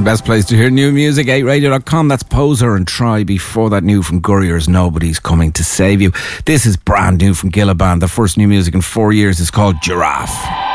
Best place to hear new music, 8radio.com. That's Poser and Try. Before that, new from Gurriers, Nobody's Coming to Save You. This is brand new from Gilla Band. The first new music in 4 years is called Giraffe.